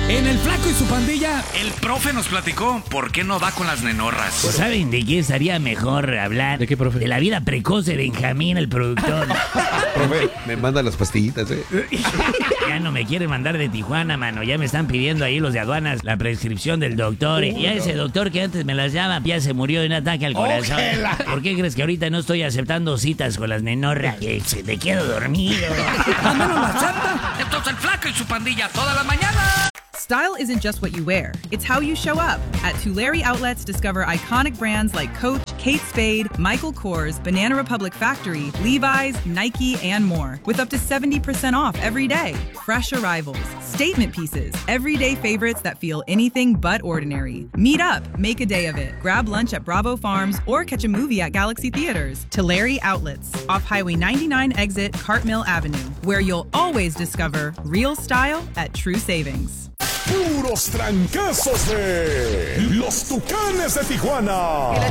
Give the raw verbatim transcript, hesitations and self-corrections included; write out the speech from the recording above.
En el Flaco y su pandilla. El profe nos platicó por qué no va con las nenorras. ¿Saben de qué estaría mejor hablar? ¿De qué, profe? De la vida precoz de Benjamín, el productor. Profe, me mandan las pastillitas, ¿eh? Ya no me quieren mandar de Tijuana, mano. Ya me están pidiendo ahí los de aduanas la prescripción del doctor. Uh, ya no. ese doctor que antes me las llama, ya se murió de un ataque al corazón. Ójela. ¿Por qué crees que ahorita no estoy aceptando citas con las nenorras? Que se te quedo dormido. ¡Mándanos la chata! Entonces el Flaco y su pandilla toda la mañana. Style isn't just what you wear, it's how you show up. At Tulare Outlets, discover iconic brands like Coach, Kate Spade, Michael Kors, Banana Republic Factory, Levi's, Nike, and more. With up to seventy percent off every day. Fresh arrivals, statement pieces, everyday favorites that feel anything but ordinary. Meet up, make a day of it. Grab lunch at Bravo Farms or catch a movie at Galaxy Theaters. Tulare Outlets, off Highway ninety-nine exit Cartmill Avenue, where you'll always discover real style at true savings. Puros trancazos de los Tucanes de Tijuana.